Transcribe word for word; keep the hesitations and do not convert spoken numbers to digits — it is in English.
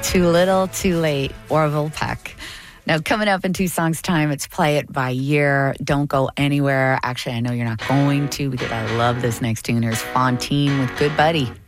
Too Little, Too Late, Orville Peck. Now, coming up in two songs' time, it's Play It by Year. Don't go anywhere. Actually, I know you're not going to because I love this next tune. Here's Fontaine with Good Buddy.